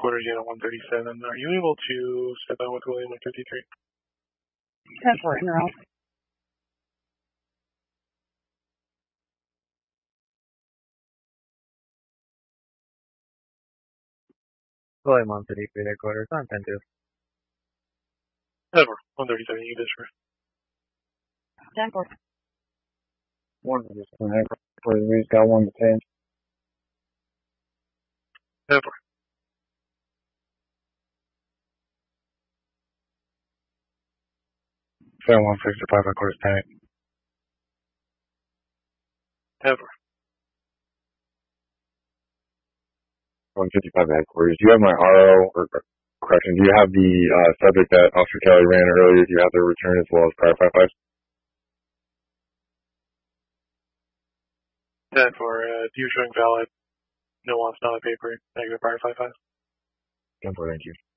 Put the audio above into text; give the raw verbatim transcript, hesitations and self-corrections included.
quarters unit one thirty-seven. Are you able to step out with William one fifty-three? ten four, you're out. William one fifty-three, headquarters on ten two. ten four, one thirty-seven, you dispatch. ten four. one thirty-seven, headquarters, we just got one detained. ten four. seven one sixty-five, headquarters, ten eight. ten four. one fifty-five, headquarters. Do you have my R O, or correction, do you have the uh, subject that Officer Kelly ran earlier? Do you have their return as well as prior five five? ten four, uh, due showing valid. No wants, not a paper. Negative prior five five. ten four, thank you.